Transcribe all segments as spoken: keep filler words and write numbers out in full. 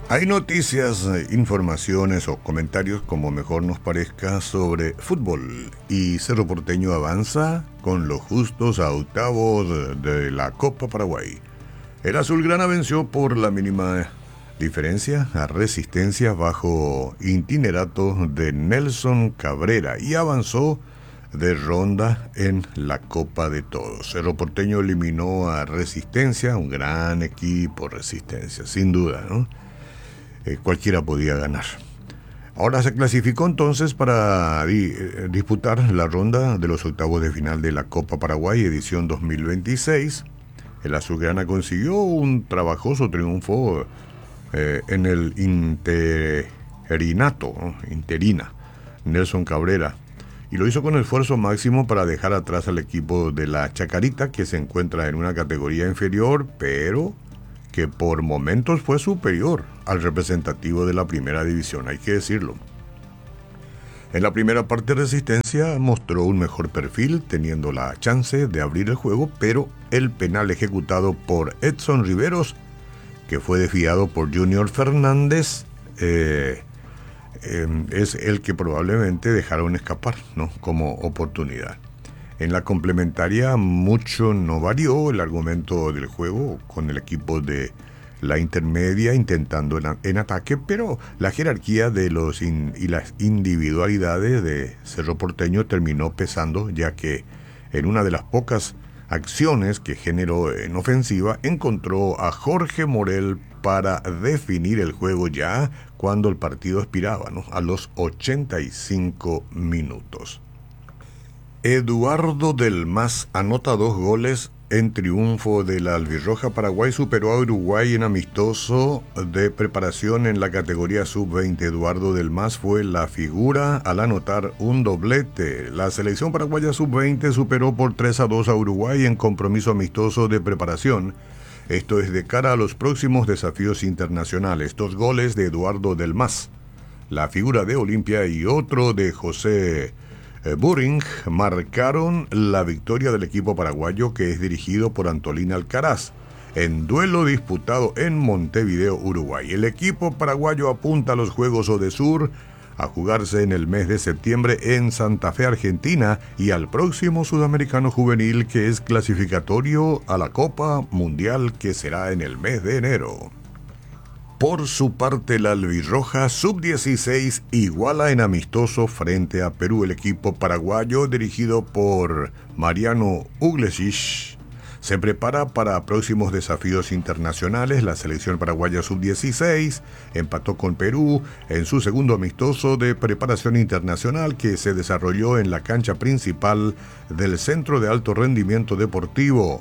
Hay noticias, eh, informaciones o comentarios, como mejor nos parezca, sobre fútbol. Y Cerro Porteño avanza con los justos a octavos de la Copa Paraguay. El azulgrana venció por la mínima diferencia a Resistencia bajo itinerato de Nelson Cabrera y avanzó de ronda en la Copa de Todos. Cerro Porteño eliminó a Resistencia, un gran equipo Resistencia, sin duda, ¿no? Eh, cualquiera podía ganar. Ahora se clasificó entonces para di- eh, disputar la ronda de los octavos de final de la Copa Paraguay edición dos mil veintiséis. El azulgrana consiguió un trabajoso triunfo eh, en el interinato, ¿no? interina, Nelson Cabrera, y lo hizo con esfuerzo máximo para dejar atrás al equipo de la Chacarita, que se encuentra en una categoría inferior, pero que por momentos fue superior al representativo de la primera división, hay que decirlo. En la primera parte, Resistencia mostró un mejor perfil, teniendo la chance de abrir el juego, pero el penal ejecutado por Edson Riveros, que fue desviado por Junior Fernández, eh, eh, es el que probablemente dejaron escapar, ¿no? Como oportunidad. En la complementaria mucho no varió el argumento del juego, con el equipo de la intermedia intentando en, en ataque, pero la jerarquía de los in, y las individualidades de Cerro Porteño terminó pesando, ya que en una de las pocas acciones que generó en ofensiva encontró a Jorge Morel para definir el juego ya cuando el partido expiraba, ¿no? A los ochenta y cinco minutos. Eduardo Del Mas anota dos goles en triunfo de la albirroja. Paraguay superó a Uruguay en amistoso de preparación en la categoría sub veinte. Eduardo Del Mas fue la figura al anotar un doblete. La selección paraguaya sub veinte superó por tres a dos a Uruguay en compromiso amistoso de preparación. Esto es de cara a los próximos desafíos internacionales. Dos goles de Eduardo Del Mas, la figura de Olimpia, y otro de José Buring marcaron la victoria del equipo paraguayo, que es dirigido por Antolín Alcaraz, en duelo disputado en Montevideo, Uruguay. El equipo paraguayo apunta a los Juegos Odesur a jugarse en el mes de septiembre en Santa Fe, Argentina, y al próximo Sudamericano Juvenil, que es clasificatorio a la Copa Mundial, que será en el mes de enero. Por su parte, la albirroja sub dieciséis iguala en amistoso frente a Perú. El equipo paraguayo, dirigido por Mariano Uglesic, se prepara para próximos desafíos internacionales. La selección paraguaya sub dieciséis empató con Perú en su segundo amistoso de preparación internacional, que se desarrolló en la cancha principal del Centro de Alto Rendimiento Deportivo.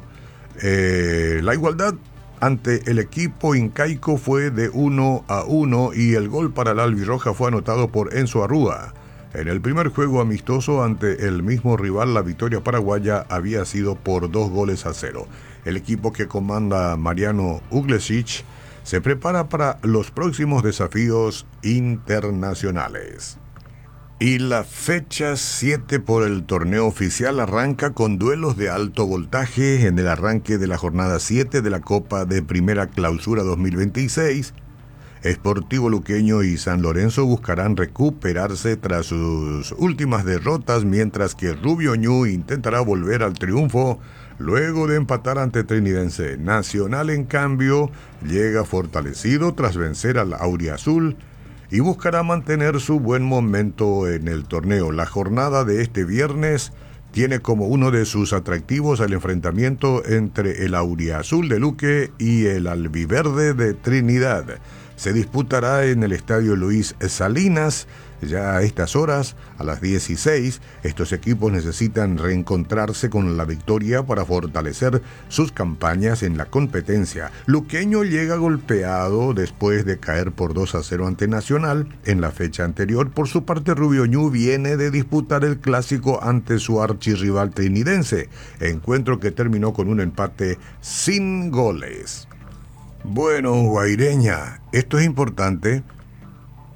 Eh, la igualdad ante el equipo incaico fue de uno a uno y el gol para la albirroja fue anotado por Enzo Arrúa. En el primer juego amistoso ante el mismo rival, la victoria paraguaya había sido por dos goles a cero. El equipo que comanda Mariano Uglesic se prepara para los próximos desafíos internacionales. Y la fecha siete por el torneo oficial arranca con duelos de alto voltaje en el arranque de la jornada siete de la Copa de Primera Clausura dos mil veintiséis. Sportivo Luqueño y San Lorenzo buscarán recuperarse tras sus últimas derrotas, mientras que Rubio Ñu intentará volver al triunfo luego de empatar ante Trinidense. Nacional, en cambio, llega fortalecido tras vencer al Auriazul y buscará mantener su buen momento en el torneo. La jornada de este viernes tiene como uno de sus atractivos el enfrentamiento entre el Auriazul de Luque y el Albiverde de Trinidad. Se disputará en el Estadio Luis Salinas, ya a estas horas, a las dieciséis. Estos equipos necesitan reencontrarse con la victoria para fortalecer sus campañas en la competencia. Luqueño llega golpeado después de caer por dos a cero ante Nacional en la fecha anterior. Por su parte, Rubio Ñu viene de disputar el clásico ante su archirrival trinidense, encuentro que terminó con un empate sin goles. Bueno, Guaireña, esto es importante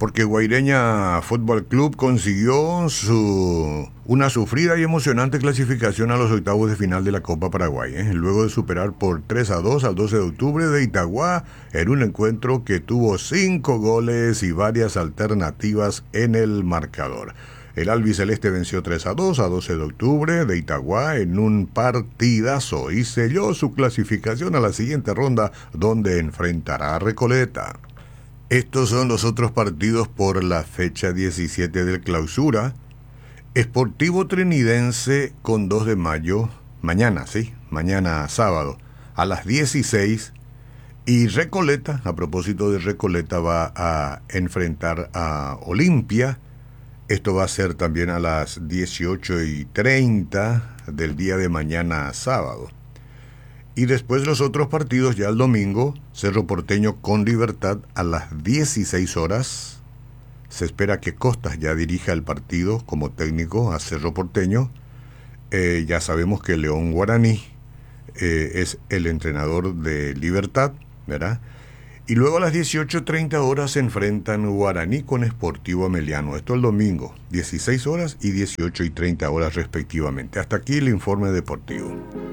porque Guaireña Fútbol Club consiguió su, una sufrida y emocionante clasificación a los octavos de final de la Copa Paraguay, ¿eh? luego de superar por tres a dos al doce de octubre de Itagua en un encuentro que tuvo cinco goles y varias alternativas en el marcador. El albiceleste venció tres a dos a doce de octubre de Itagua en un partidazo y selló su clasificación a la siguiente ronda, donde enfrentará a Recoleta. Estos son los otros partidos por la fecha diecisiete del clausura. Sportivo Trinidense con dos de mayo, mañana, sí, mañana sábado, a las dieciséis. Y Recoleta, a propósito de Recoleta, va a enfrentar a Olimpia. Esto va a ser también a las dieciocho y treinta del día de mañana sábado. Y después los otros partidos ya el domingo, Cerro Porteño con Libertad a las dieciséis horas. Se espera que Costas ya dirija el partido como técnico a Cerro Porteño. Eh, ya sabemos que León Guaraní eh, es el entrenador de Libertad, ¿verdad? Y luego a las dieciocho treinta horas se enfrentan Guaraní con Sportivo Ameliano. Esto el domingo, dieciséis horas y dieciocho y treinta horas respectivamente. Hasta aquí el informe deportivo.